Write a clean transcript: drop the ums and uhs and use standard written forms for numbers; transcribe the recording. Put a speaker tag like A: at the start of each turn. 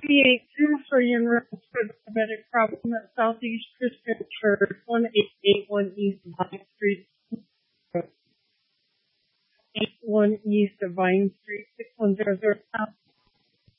A: for in reference to the diabetic problem at Southeast Christian Church, 1881 East Vine Street, 81 East Vine Street, 6100.